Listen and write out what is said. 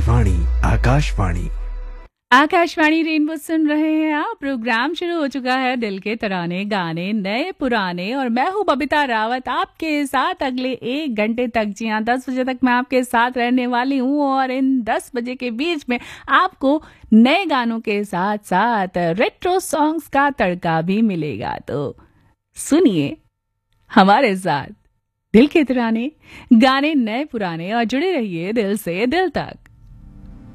वाणी Akashvani. Akashvani rainbow सुन रहे हैं आप। प्रोग्राम शुरू हो चुका है दिल के तराने गाने नए पुराने, और मैं हूँ बबीता रावत आपके साथ अगले 1 घंटे तक। जी हाँ, 10 बजे तक मैं आपके साथ रहने वाली हूँ, और इन 10 बजे के बीच में आपको नए गानों के साथ साथ रेट्रो सॉन्ग्स का तड़का भी मिलेगा। तो सुनिए हमारे साथ दिल के तराने गाने नए पुराने, और जुड़े रहिए दिल से दिल तक।